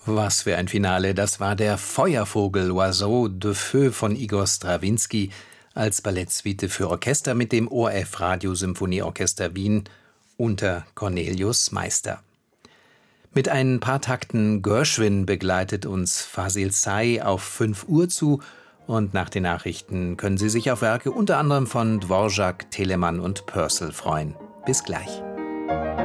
Was für ein Finale, das war der Feuervogel Oiseau de Feu von Igor Strawinski als Ballettsuite für Orchester mit dem ORF Radiosymphonieorchester Wien unter Cornelius Meister. Mit ein paar Takten Gershwin begleitet uns Fasil Say auf 5 Uhr zu und nach den Nachrichten können Sie sich auf Werke unter anderem von Dvorak, Telemann und Purcell freuen. Bis gleich.